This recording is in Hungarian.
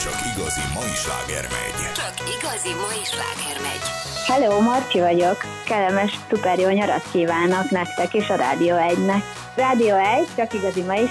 csak igazi mai sláger megy. Csak igazi mai sláger megy. Hello, Marci vagyok. Kellemes, szuper jó nyarat kívánok nektek és a Rádió 1-nek. Rádió 1, csak igazi mai